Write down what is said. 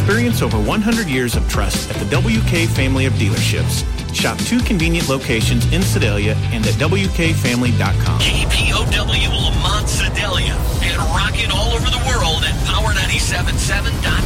Experience over 100 years of trust at the WK family of dealerships. Shop 2 convenient locations in Sedalia and at WKFamily.com. KPOW Lamont Sedalia and rocking all over the world at Power 97.7.com.